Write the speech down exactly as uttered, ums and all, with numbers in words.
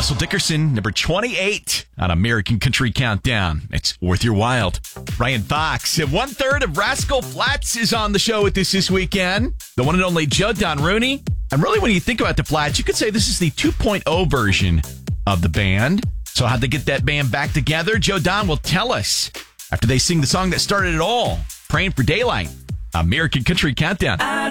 Russell Dickerson, number twenty-eight on American Country Countdown. It's worth your while. Ryan Fox, and one third of Rascal Flatts is on the show with us this weekend. The one and only Joe Don Rooney. And really, when you think about the Flats, you could say this is the two point oh version of the band. So how'd they get that band back together? Joe Don will tell us after they sing the song that started it all, Praying for Daylight. American Country Countdown.